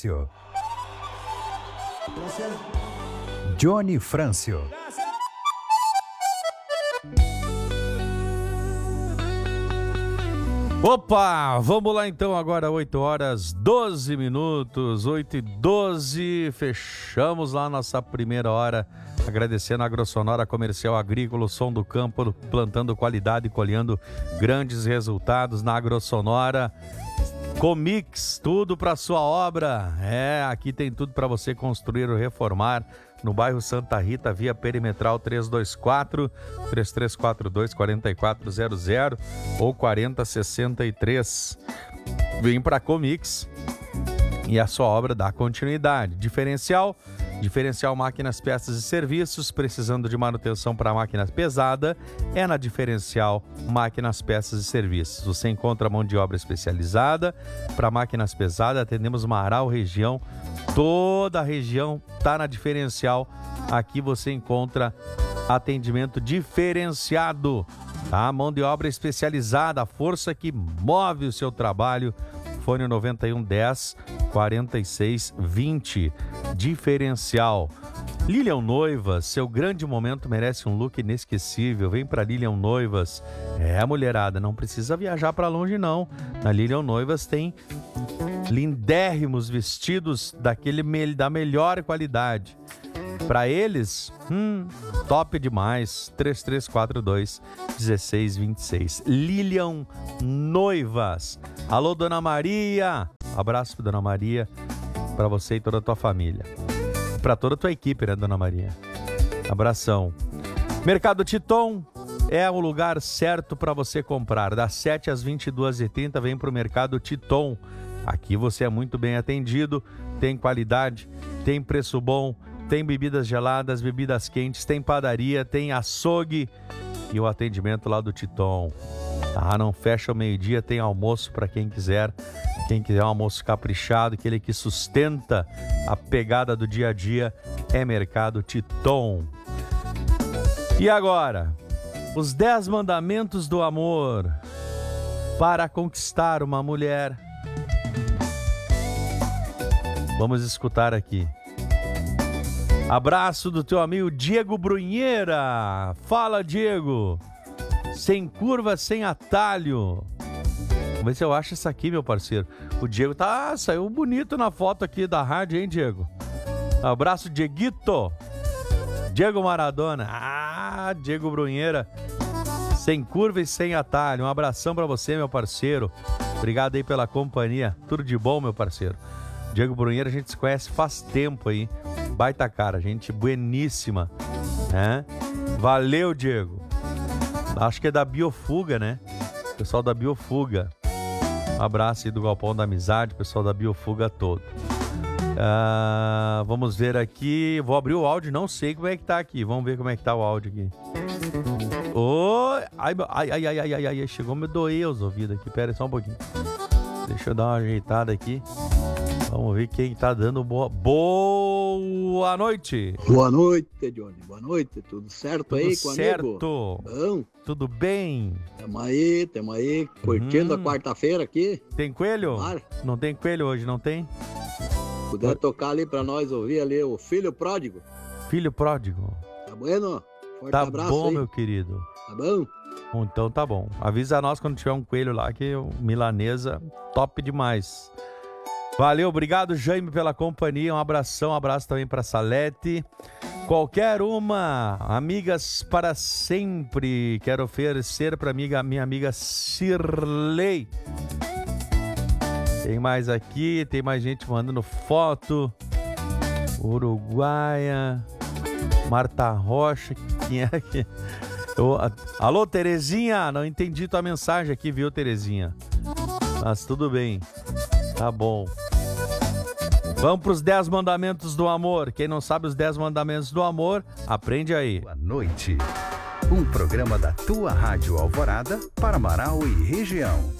Frâncio. Johnny Frâncio. Opa, vamos lá então agora, 8 horas 12 minutos, 8h12, fechamos lá nossa primeira hora, agradecendo a Agrosonora Comercial Agrícola, o som do campo, plantando qualidade e colhendo grandes resultados na Agrosonora. Comix, tudo para sua obra, aqui tem tudo para você construir ou reformar, no bairro Santa Rita, via perimetral 324-3342-4400 ou 4063. Vem para Comix e a sua obra dá continuidade. Diferencial máquinas, peças e serviços. Precisando de manutenção para máquinas pesada, é na Diferencial máquinas, peças e serviços. Você encontra mão de obra especializada para máquinas pesadas. Atendemos Marau, região, toda a região está na Diferencial. Aqui você encontra atendimento diferenciado, tá? Mão de obra especializada, a força que move o seu trabalho. Fone 9110 4620. Diferencial. Lilian Noivas, seu grande momento merece um look inesquecível. Vem para Lilian Noivas. Mulherada, não precisa viajar para longe não. Na Lilian Noivas tem lindérrimos vestidos da melhor qualidade. Para eles, top demais. 3342-1626. Lilian Noivas. Alô, Dona Maria. Abraço para Dona Maria, para você e toda a tua família. Para toda a tua equipe, né, Dona Maria? Abração. Mercado Titon é o lugar certo para você comprar. Das 7 às 22h30, vem para o Mercado Titon. Aqui você é muito bem atendido, tem qualidade, tem preço bom, tem bebidas geladas, bebidas quentes, tem padaria, tem açougue e o atendimento lá do Titon. Não fecha ao meio-dia, tem almoço para quem quiser. Quem quiser um almoço caprichado, aquele que sustenta a pegada do dia a dia, é Mercado Titon. E agora, os 10 mandamentos do amor para conquistar uma mulher. Vamos escutar aqui. Abraço do teu amigo Diego Brunheira. Fala, Diego. Sem curva, sem atalho. Vamos ver se eu acho essa aqui, meu parceiro. O Diego saiu bonito na foto aqui da rádio, hein, Diego? Abraço, Dieguito. Diego Maradona. Diego Brunheira. Sem curva e sem atalho. Um abração pra você, meu parceiro. Obrigado aí pela companhia. Tudo de bom, meu parceiro. Diego Brunheira, a gente se conhece faz tempo aí. Baita cara, gente bueníssima, né? Valeu, Diego. Acho que é da Biofuga, né? Pessoal da Biofuga. Um abraço aí do Galpão da Amizade, pessoal da Biofuga todo. Vamos ver aqui. Vou abrir o áudio, não sei como é que tá aqui. Vamos ver como é que tá o áudio aqui. Oi! Ai, chegou a me doer os ouvidos aqui. Pera aí só um pouquinho. Deixa eu dar uma ajeitada aqui. Vamos ver quem tá dando boa noite. Boa noite, Johnny. Boa noite. Tudo certo tudo aí, com o amigo? Bom. Tudo bem? Tamo aí. Curtindo a quarta-feira aqui. Tem coelho? Não tem coelho hoje, não tem? Puder tocar ali pra nós ouvir ali o Filho Pródigo. Filho Pródigo. Tá bueno? Forte tá abraço bom, aí. Meu querido. Tá bom? Então tá bom. Avisa nós quando tiver um coelho lá, que milanesa, top demais. Valeu, obrigado, Jaime, pela companhia. Um abraço também para Salete. Qualquer uma, amigas para sempre. Quero oferecer para minha amiga Cirlei. Tem mais aqui, tem mais gente mandando foto. Uruguaia, Marta Rocha, quem é aqui? Alô, Terezinha, não entendi tua mensagem aqui, viu, Terezinha? Mas tudo bem, tá bom. Vamos para os 10 mandamentos do amor. Quem não sabe os 10 mandamentos do amor, aprende aí. Boa noite. Um programa da tua Rádio Alvorada para Marau e região.